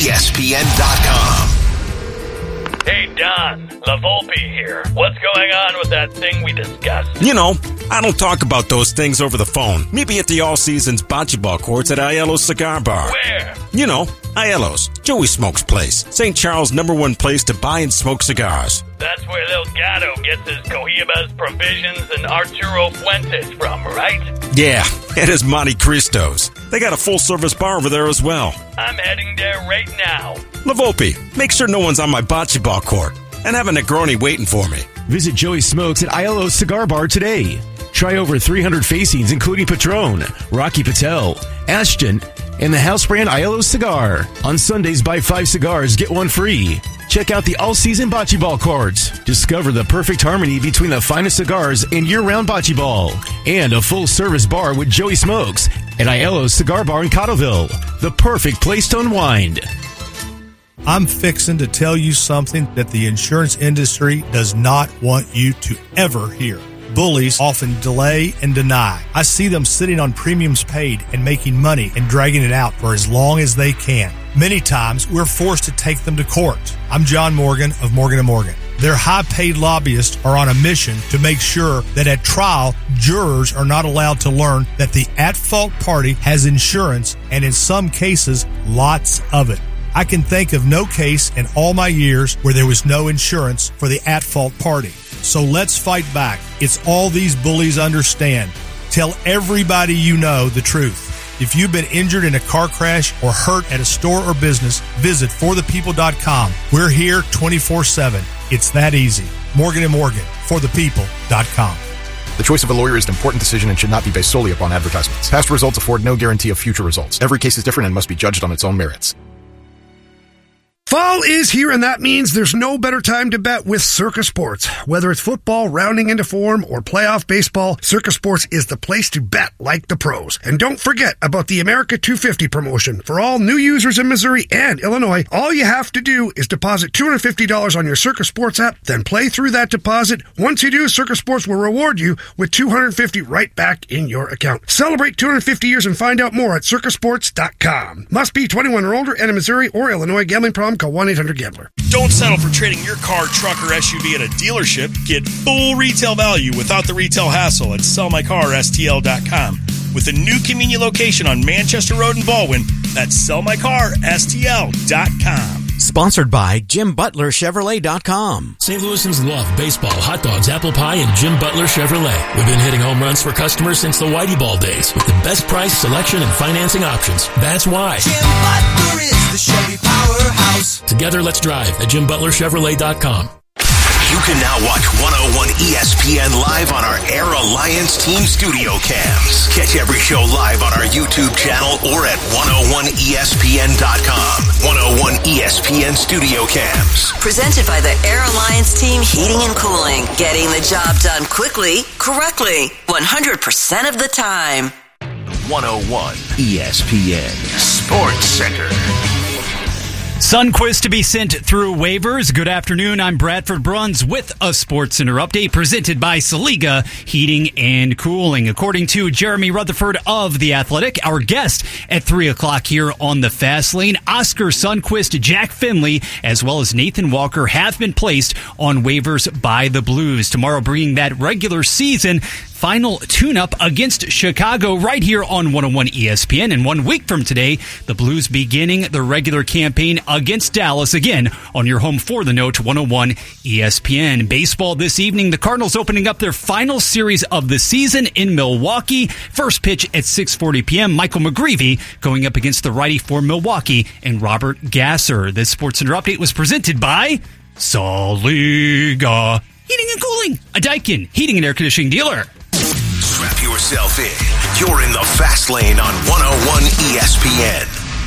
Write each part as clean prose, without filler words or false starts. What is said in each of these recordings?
101ESPN.com. Hey, Don, La Volpe here. What's going on with that thing we discussed? You know, I don't talk about those things over the phone. Maybe at the All Seasons bocce ball courts at Aiello's Cigar Bar. Where? You know, Aiello's, Joey Smoke's place. St. Charles' #1 place to buy and smoke cigars. That's where El Gato gets his Cohibas, Provisions, and Arturo Fuentes from, right? Yeah, it is Monte Cristo's. They got a full-service bar over there as well. I'm heading there right now. La Volpe, make sure no one's on my bocce ball court. And have a Negroni waiting for me. Visit Joey Smokes at Aiello's Cigar Bar today. Try over 300 facings, including Patron, Rocky Patel, Ashton, and the house brand Aiello's Cigar. On Sundays, buy 5 cigars, get 1 free. Check out the all-season bocce ball courts. Discover the perfect harmony between the finest cigars and year-round bocce ball. And a full-service bar with Joey Smokes at Aiello's Cigar Bar in Cottleville. The perfect place to unwind. I'm fixing to tell you something that the insurance industry does not want you to ever hear. Bullies often delay and deny. I see them sitting on premiums paid and making money and dragging it out for as long as they can. Many times, we're forced to take them to court. I'm John Morgan of Morgan & Morgan. Their high-paid lobbyists are on a mission to make sure that at trial, jurors are not allowed to learn that the at-fault party has insurance, and in some cases, lots of it. I can think of no case in all my years where there was no insurance for the at-fault party. So let's fight back. It's all these bullies understand. Tell everybody you know the truth. If you've been injured in a car crash or hurt at a store or business, visit forthepeople.com. We're here 24/7. It's that easy. Morgan & Morgan, forthepeople.com. The choice of a lawyer is an important decision and should not be based solely upon advertisements. Past results afford no guarantee of future results. Every case is different and must be judged on its own merits. Fall is here, and that means there's no better time to bet with Circa Sports. Whether it's football rounding into form or playoff baseball, Circa Sports is the place to bet like the pros. And don't forget about the America 250 promotion. For all new users in Missouri and Illinois, all you have to do is deposit $250 on your Circa Sports app, then play through that deposit. Once you do, Circa Sports will reward you with $250 right back in your account. Celebrate 250 years and find out more at circasports.com. Must be 21 or older and in Missouri or Illinois. Gambling problem? Call 1-800-GAMBLER. Don't settle for trading your car, truck, or SUV at a dealership. Get full retail value without the retail hassle at sellmycarstl.com. With a new convenient location on Manchester Road in Baldwin, that's sellmycarstl.com. Sponsored by JimButlerChevrolet.com. St. Louisans love baseball, hot dogs, apple pie, and Jim Butler Chevrolet. We've been hitting home runs for customers since the Whitey Ball days with the best price, selection, and financing options. That's why Jim Butler is the Chevy powerhouse. Together, let's drive at JimButlerChevrolet.com. You can now watch 101 ESPN live on our Air Alliance Team Studio Cams. Catch every show live on our YouTube channel or at 101ESPN.com. 101 ESPN Studio Cams. Presented by the Air Alliance Team Heating and Cooling. Getting the job done quickly, correctly, 100% of the time. 101 ESPN Sports Center. Sunquist to be sent through waivers. Good afternoon. I'm Bradford Bruns with a Sports Center update presented by Saliga Heating and Cooling. According to Jeremy Rutherford of The Athletic, our guest at 3 o'clock here on the Fast Lane, Oscar Sundquist, Jack Finley, as well as Nathan Walker have been placed on waivers by the Blues. Tomorrow bringing that regular season final tune-up against Chicago right here on 101 ESPN. And 1 week from today, the Blues beginning the regular campaign against Dallas again on your home for the note 101 ESPN. Baseball this evening, the Cardinals opening up their final series of the season in Milwaukee. First pitch at 6:40 p.m. Michael McGreevy going up against the righty for Milwaukee and Robert Gasser. This Sports Center update was presented by Saliga Heating and Cooling, a Daikin heating and air conditioning dealer. Strap yourself in. You're in the Fast Lane on 101 ESPN.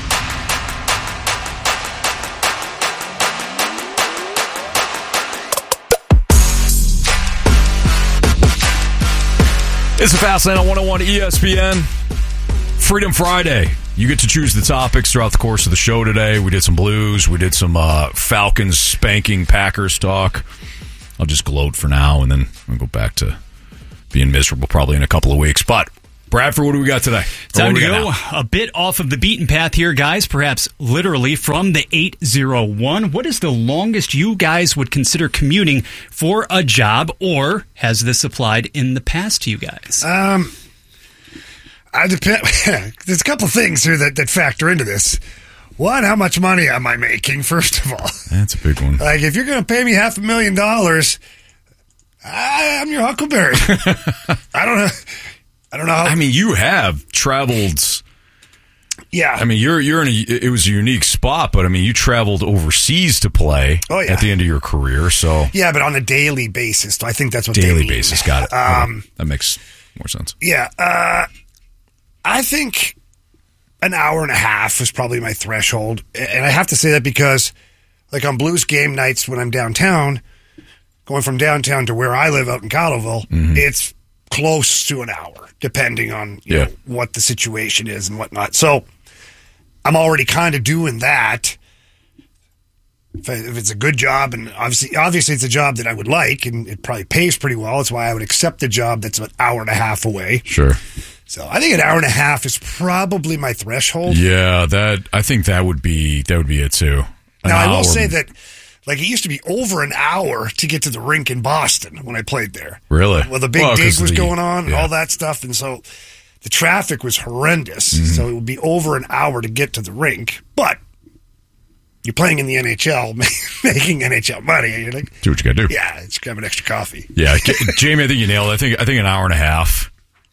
It's the Fast Lane on 101 ESPN. Freedom Friday. You get to choose the topics throughout the course of the show today. We did some Blues. We did some Falcons spanking Packers talk. I'll just gloat for now, and then I'll go back to being miserable probably in a couple of weeks. But Bradford, what do we got today? Time to go a bit off of the beaten path here, guys, perhaps literally from the 801. What is the longest you guys would consider commuting for a job, or has this applied in the past to you guys? I depend. There's a couple things here that factor into this. One, how much money am I making, first of all? That's a big one. Like, if you're going to pay me $500,000, I'm your Huckleberry. I don't know how. I mean, you have traveled. Yeah. I mean, you're in it was a unique spot, but I mean, you traveled overseas to play at the end of your career, so. Yeah, but on a daily basis. So I think that's what daily they mean. basis. Got it. Okay. That makes more sense. Yeah. I think an hour and a half is probably my threshold. And I have to say that because, like, on Blues game nights when I'm downtown, going from downtown to where I live out in Cottleville, it's close to an hour, depending on you know, what the situation is and whatnot. So I'm already kind of doing that. If it's a good job, and obviously it's a job that I would like, and it probably pays pretty well. That's why I would accept a job that's an hour and a half away. Sure. So I think an hour and a half is probably my threshold. Yeah, I think that would be it too. Now I will say that, like, it used to be over an hour to get to the rink in Boston when I played there. Really? Well, the big dig was going on and all that stuff, and so the traffic was horrendous. So it would be over an hour to get to the rink, but you're playing in the NHL, making NHL money. You're like, do what you got to do. Yeah, it's grab an extra coffee. Yeah, Jamie, I think you nailed it. I think an hour and a half.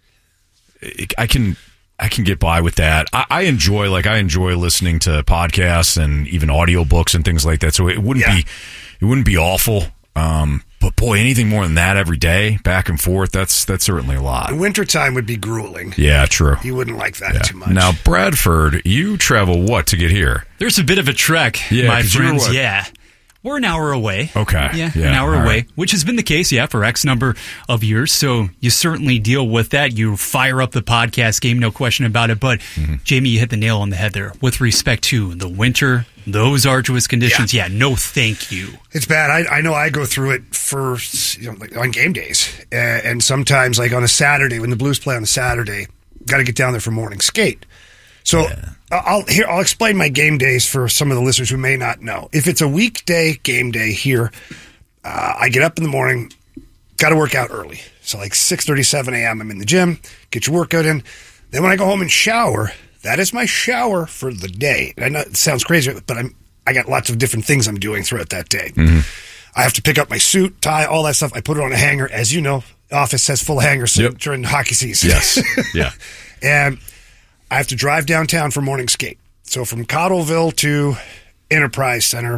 I can get by with that. I enjoy listening to podcasts and even audiobooks and things like that. So it wouldn't be awful. But boy, anything more than that every day, back and forth, that's certainly a lot. The wintertime would be grueling. Yeah, true. You wouldn't like that too much. Now, Bradford, you travel what to get here? There's a bit of a trek, my friends. Yeah. We're an hour away. Okay. Yeah, an hour away, which has been the case, for X number of years. So you certainly deal with that. You fire up the podcast game, no question about it. But, Jamie, you hit the nail on the head there. With respect to the winter, those arduous conditions, no thank you. It's bad. I know I go through it for, like on game days. And sometimes, like on a Saturday, when the Blues play on a Saturday, got to get down there for morning skate. So I'll explain my game days for some of the listeners who may not know. If it's a weekday game day here, I get up in the morning, got to work out early. So like 6:37 a.m. I'm in the gym, get your workout in. Then when I go home and shower, that is my shower for the day. I know it sounds crazy, but I got lots of different things I'm doing throughout that day. I have to pick up my suit, tie, all that stuff. I put it on a hanger. As you know, office has full hangers during hockey season. Yes. Yeah. And I have to drive downtown for morning skate. So from Cottleville to Enterprise Center,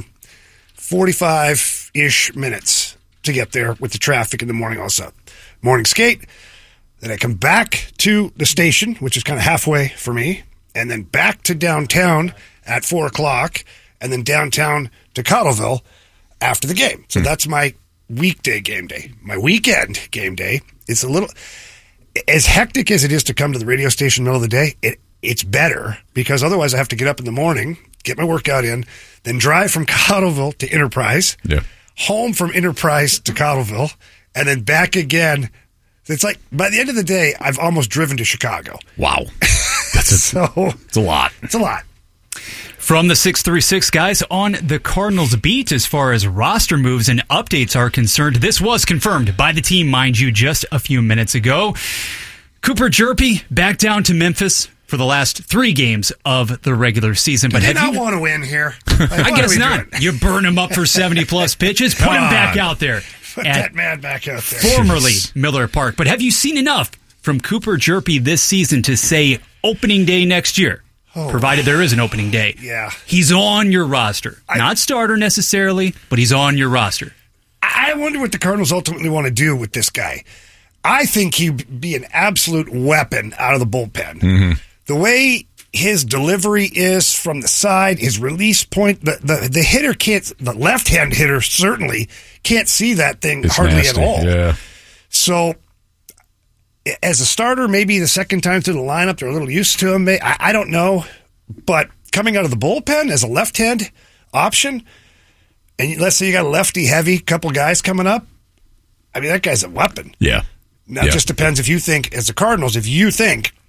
45-ish minutes to get there with the traffic in the morning also. Morning skate. Then I come back to the station, which is kind of halfway for me, and then back to downtown at 4 o'clock, and then downtown to Cottleville after the game. So that's my weekday game day. My weekend game day is a little... As hectic as it is to come to the radio station in the middle of the day, it's better because otherwise I have to get up in the morning, get my workout in, then drive from Cottleville to Enterprise, home from Enterprise to Cottleville, and then back again. It's like by the end of the day, I've almost driven to Chicago. Wow. It's a lot. It's a lot. From the 636 guys on the Cardinals beat as far as roster moves and updates are concerned. This was confirmed by the team, mind you, just a few minutes ago. Cooper Jerpy back down to Memphis for the last 3 games of the regular season. But do you not want to win here? I guess not. Doing? You burn him up for 70-plus pitches, put him back out there. Put that man back out there. Formerly Miller Park. But have you seen enough from Cooper Jerpy this season to say opening day next year? Provided there is an opening day. Yeah. He's on your roster. Not starter necessarily, but he's on your roster. I wonder what the Cardinals ultimately want to do with this guy. I think he'd be an absolute weapon out of the bullpen. The way his delivery is from the side, his release point, the hitter can't, the left-hand hitter certainly can't see that thing hardly nasty. At all. Yeah. So as a starter, maybe the second time through the lineup, they're a little used to him. I don't know. But coming out of the bullpen as a left-hand option, and let's say you got a lefty-heavy couple guys coming up, I mean, that guy's a weapon. Yeah. Now, it just depends if you think, as the Cardinals, if you think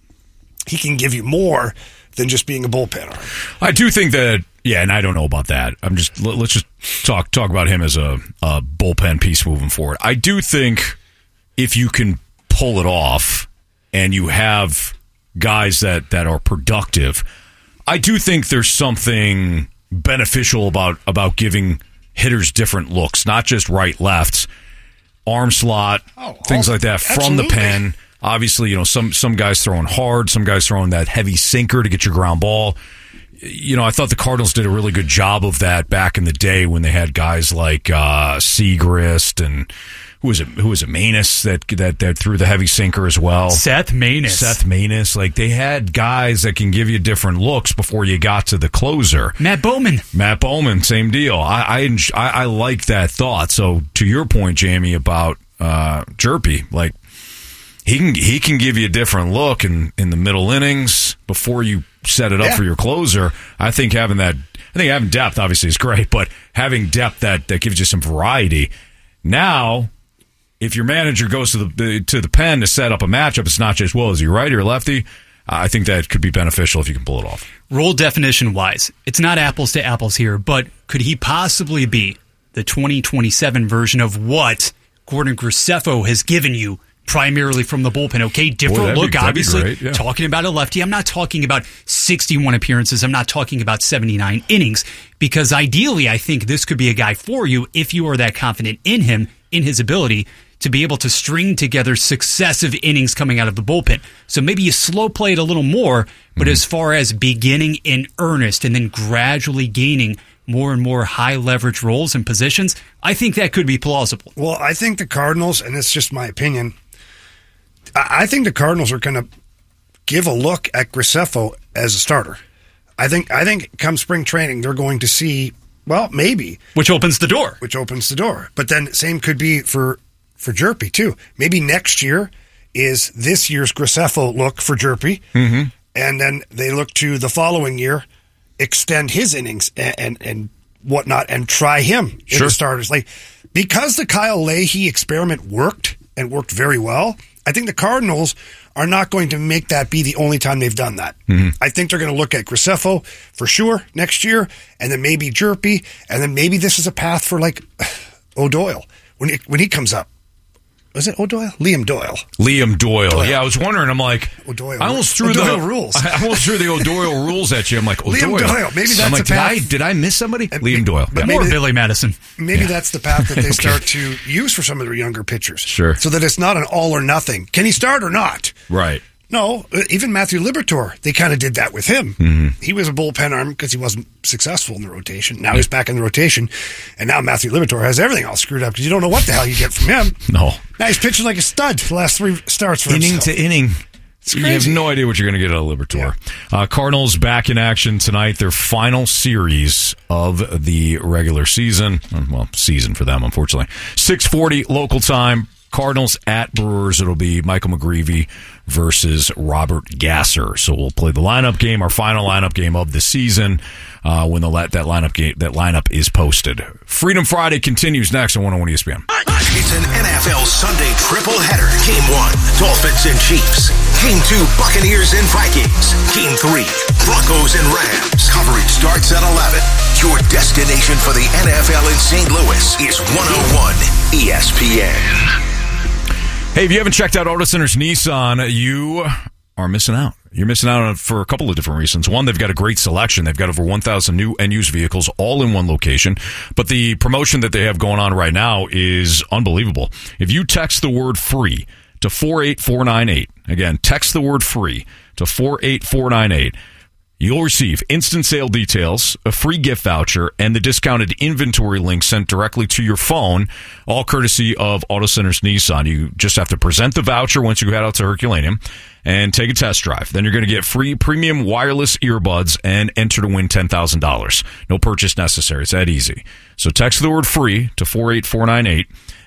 he can give you more than just being a bullpen arm. I do think that, and I don't know about that. Let's just talk about him as a bullpen piece moving forward. I do think if you can pull it off and you have guys that are productive, I do think there's something beneficial about giving hitters different looks, not just right, lefts, arm slot, things like that from the pen. Obviously, some guys throwing hard, some guys throwing that heavy sinker to get your ground ball. I thought the Cardinals did a really good job of that back in the day when they had guys like Segrist and who was it, Manus that threw the heavy sinker as well. Seth Manus. Like, they had guys that can give you different looks before you got to the closer. Matt Bowman, same deal. I like that thought. So to your point, Jamie, about Jerpy, like, he can give you a different look in the middle innings before you set it up for your closer. I think having depth obviously is great, but having depth that gives you some variety. Now, if your manager goes to the pen to set up a matchup, it's not just, is he righty or lefty? I think that could be beneficial if you can pull it off. Role definition wise, it's not apples to apples here, but could he possibly be the 2027 version of what Gordon Graceffo has given you primarily from the bullpen? Okay, different look, obviously. Great, yeah. Talking about a lefty, I'm not talking about 61 appearances. I'm not talking about 79 innings, because ideally, I think this could be a guy for you if you are that confident in him, in his ability to be able to string together successive innings coming out of the bullpen. So maybe you slow play it a little more, but as far as beginning in earnest and then gradually gaining more and more high leverage roles and positions, I think that could be plausible. Well, I think the Cardinals, and it's just my opinion, I think the Cardinals are going to give a look at Graceffo as a starter. I think come spring training, they're going to see, maybe. Which opens the door. But then same could be for Jerpy, too. Maybe next year is this year's Graceffo look for Jerpy, and then they look to the following year, extend his innings and whatnot, and try him in the starters. Like, because the Kyle Leahy experiment worked very well, I think the Cardinals are not going to make that be the only time they've done that. I think they're going to look at Graceffo for sure next year, and then maybe Jerpy, and then maybe this is a path for, like, O'Doyle when he comes up. Was it O'Doyle? Liam Doyle. Yeah, I was wondering. I'm like, O'Doyle. I almost threw O'Doyle rules. I almost threw the O'Doyle rules at you. I'm like, O'Doyle. Liam Doyle. Maybe that's the path. Did I miss somebody? Liam Doyle. But more Billy Madison. Maybe that's the path that they start to use for some of their younger pitchers. Sure. So that it's not an all or nothing. Can he start or not? Right. No, even Matthew Liberatore, they kind of did that with him. He was a bullpen arm because he wasn't successful in the rotation. Now he's back in the rotation, and now Matthew Liberatore has everything all screwed up because you don't know what the hell you get from him. No. Now he's pitching like a stud the last 3 starts for inning himself. to inning. It's You crazy. have no idea what you're going to get out of Liberatore. Cardinals back in action tonight. Their final series of the regular season. Well, season for them, unfortunately. 6:40 local time. Cardinals at Brewers. It'll be Michael McGreevy versus Robert Gasser. So we'll play the lineup game, our final lineup game of the season, when that lineup is posted. Freedom Friday continues next on 101 ESPN. It's an NFL Sunday triple header. Game 1, Dolphins and Chiefs. Game 2, Buccaneers and Vikings. Game 3, Broncos and Rams. Coverage starts at 11. Your destination for the NFL in St. Louis is 101 ESPN. Hey, if you haven't checked out Auto Centers Nissan, you are missing out. You're missing out on it for a couple of different reasons. One, they've got a great selection. They've got over 1,000 new and used vehicles all in one location. But the promotion that they have going on right now is unbelievable. If you text the word free to 48498, again, text the word free to 48498, you'll receive instant sale details, a free gift voucher, and the discounted inventory link sent directly to your phone, all courtesy of Auto Centers Nissan. You just have to present the voucher once you head out to Herculaneum and take a test drive. Then you're going to get free premium wireless earbuds and enter to win $10,000. No purchase necessary. It's that easy. So text the word free to 48498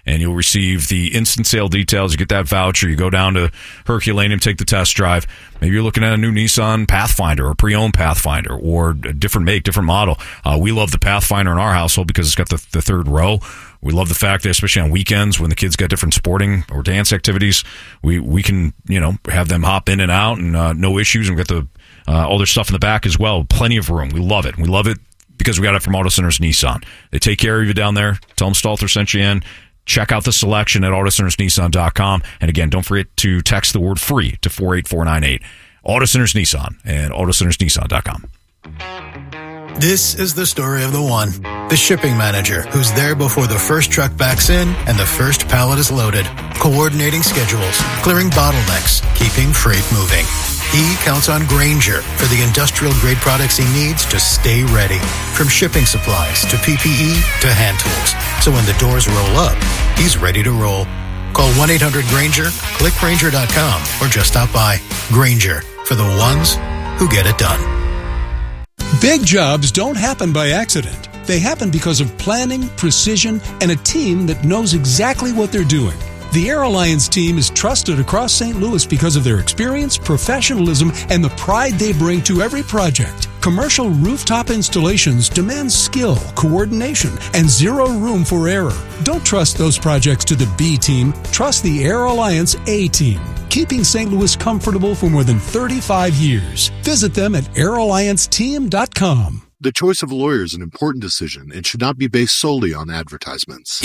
and you'll receive the instant sale details. You get that voucher. You go down to Herculaneum, take the test drive. Maybe you're looking at a new Nissan Pathfinder or pre-owned Pathfinder or a different make, different model. We love the Pathfinder in our household because it's got the third row. We love the fact that, especially on weekends when the kids got different sporting or dance activities, we can, have them hop in and out and no issues. And we got the all their stuff in the back as well. Plenty of room. We love it. We love it because we got it from Auto Centers Nissan. They take care of you down there. Tell them Stalter sent you in. Check out the selection at AutoCentersNissan.com. And again, don't forget to text the word free to 48498. Auto Centers Nissan and AutoCentersNissan.com. This is the story of the one, the shipping manager who's there before the first truck backs in and the first pallet is loaded, coordinating schedules, clearing bottlenecks, keeping freight moving. He counts on Grainger for the industrial-grade products he needs to stay ready, from shipping supplies to PPE to hand tools. So when the doors roll up, he's ready to roll. Call 1-800-GRAINGER, click Grainger.com, or just stop by. Grainger, for the ones who get it done. Big jobs don't happen by accident. They happen because of planning, precision, and a team that knows exactly what they're doing. The Air Alliance team is trusted across St. Louis because of their experience, professionalism, and the pride they bring to every project. Commercial rooftop installations demand skill, coordination, and zero room for error. Don't trust those projects to the B team. Trust the Air Alliance A team, keeping St. Louis comfortable for more than 35 years. Visit them at airallianceteam.com. The choice of a lawyer is an important decision and should not be based solely on advertisements.